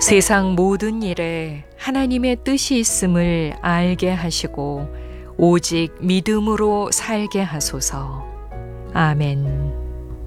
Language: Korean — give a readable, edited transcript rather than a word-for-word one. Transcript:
세상 모든 일에 하나님의 뜻이 있음을 알게 하시고 오직 믿음으로 살게 하소서. 아멘.